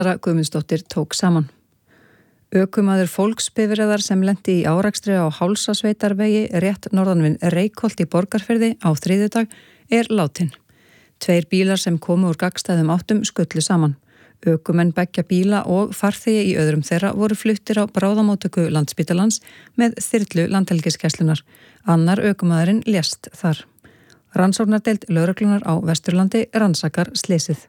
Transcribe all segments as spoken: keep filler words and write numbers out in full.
Sara Guðmundsdóttir tók saman. Ökumaður fólksbifreiðar sem lenti í árakstri á Hálsasveitarvegi rétt norðan við Reykholt í Borgarfirði á þriðjudag er látinn. Tveir bílar sem komu úr gagnstæðum áttum skullu saman. Ökumenn beggja bíla og farþegi í öðrum þeirra voru fluttir á bráðamóttöku Landspítalans með þyrlu Landhelgisgæslunnar. Annar ökumaðurinn lést þar. Rannsóknardeild lögreglunar á Vesturlandi rannsakar slysið.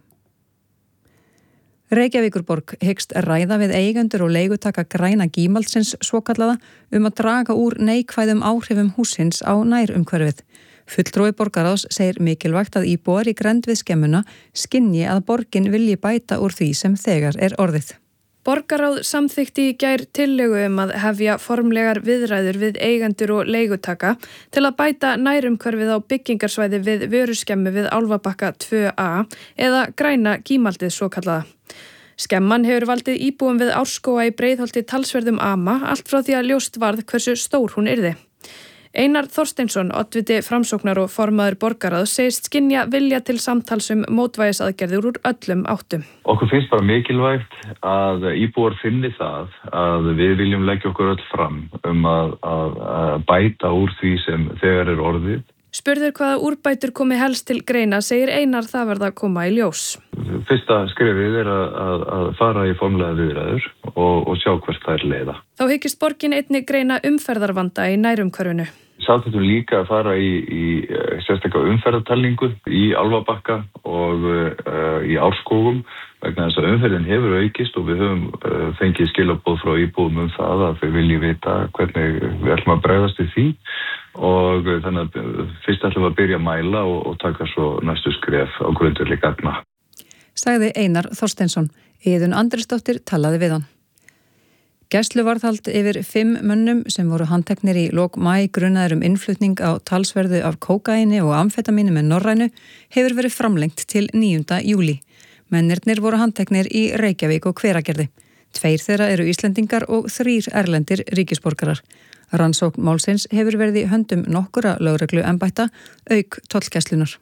Reykjavíkurborg hyggst ræða við eigendur og leigutaka græna gímaldsins svokallaða um að draga úr neikvæðum áhrifum hússins á nærumhverfið. Fulltrúi borgarráðs segir mikilvægt að íbúar í grennd við skemmuna skynji að borgin vilji bæta úr því sem þegar er orðið. Borgarráð samþykkti í gær tillögu um að hefja formlegar viðræður við eigendur og leigutaka til að bæta nærumhverfið á byggingarsvæði við vöruskemmu við Álfabakka tvö A eða græna gímaldið svokallaða. Skemman hefur valdið íbúum við Árskóga í Breiðholti talsverðum ama allt frá því að ljóst varð hversu stór hún yrði. Einar Þorsteinsson, oddviti Framsóknar og formaður borgarráðs, segist skynja vilja til samtals um mótvægisaðgerðir úr öllum áttum. Okkur finnst bara mikilvægt að íbúar finni það að við viljum leggja okkur öll fram um að, að, að bæta úr því sem þegar er orðið. Spurður hvaða úrbætur komi helst til greina, segir Einar það verða að koma í ljós. Fyrsta skrefið er að, að, að fara í formlega viðræður og, og sjá hvert þær leiða. Þá hyggist borgin einnig greina umferðarvanda í nærumhverfinu. Samþykktum líka að fara í, í sérstaklega umferðartalningu í Álfabakka og uh, í Árskógum vegna þess að umferðin hefur aukist og við höfum uh, fengið skilaboð frá íbúum um það að þau vilji vita hvernig við ætlum að bregðast við því og þannig að fyrst ætlum við að byrja að mæla og, og taka svo næstu skref á grundvelli gagna. Sagði Einar Þorsteinsson. Iðunn Andrésdóttir talaði við hann. Gæsluvarðhald yfir fimm mönnum sem voru handteknir í lok maí grunaðir um innflutning á talsverðu af kókaíni og amfetamíni með Norrænu hefur verið framlengt til níunda júlí. Mennirnir voru handteknir í Reykjavík og Hveragerði. Tveir þeirra eru Íslendingar og þrír erlendir ríkisborgarar. Rannsókn málsins hefur verið í höndum nokkura lögregluembætta auk tollgæslunnar.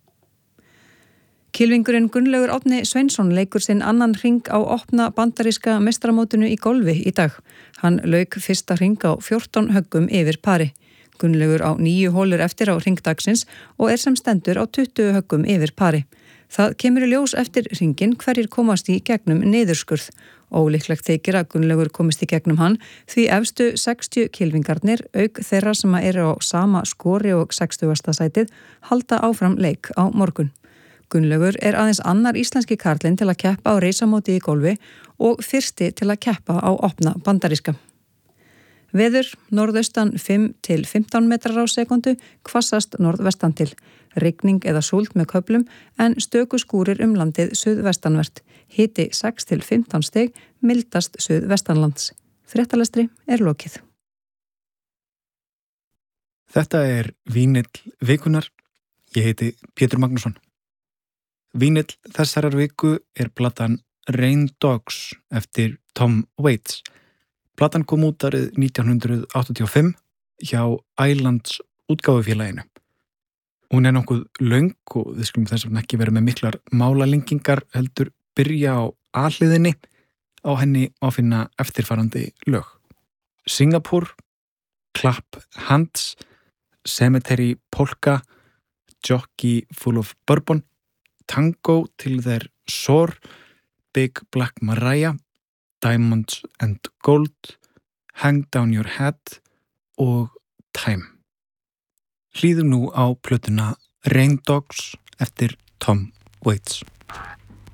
Kylfingurinn Gunnlaugur Árni Sveinsson leikur sinn annan hring á opna bandaríska meistaramótinu í golfi í dag. Hann lauk fyrsta hring á fjórtán höggum yfir pari. Gunnlaugur á níu hólur eftir á hringdagsins og er sem stendur á tuttugu höggum yfir pari. Það kemur í ljós eftir hringinn hverjir komast í gegnum niðurskurð. Ólíklegt þykir að Gunnlaugur komist í gegnum hann því efstu sextíu kylfingarnir auk þeirra sem eru á sama skori og sextugasta sætið halda áfram leik á morgun. Gunnlaugur er aðeins annar íslenski karlinn til að keppa á reisamóti í golfi og fyrsti til að keppa á opna bandaríska. Veður norðaustan fimm til fimmtán metrar á sekundu, hvassast norðvestan til. Rigning eða súld með köflum en stöku skúrir um landið suðvestanvert. Hiti sex til fimmtán stig, mildast suðvestanlands. Fréttalestri er lokið. Þetta er Vínill vikunar. Ég heiti Pétur Magnússon. Vínill þessarar viku er platan Rain Dogs eftir Tom Waits. Platan kom út árið nítján hundruð áttatíu og fimm hjá Islands útgáfufélaginu. Hún er nokkuð löng og við skulum þess vegna ekki vera með miklar málalengingar heldur byrja á A-hliðinni. Á henni má finna eftirfarandi lög. Singapore, Clap Hands, Cemetery Polka, Jockey Full of Bourbon, Tango Till They're Sore, Big Black Mariah, Diamonds and Gold, Hang Down Your Head og Time. Hlýðum nú á plötuna Rain Dogs eftir Tom Waits.